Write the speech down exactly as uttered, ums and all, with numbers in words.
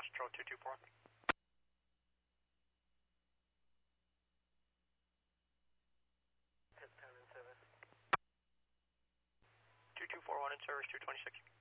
Astro two two four. two two four one in service, two twenty-six.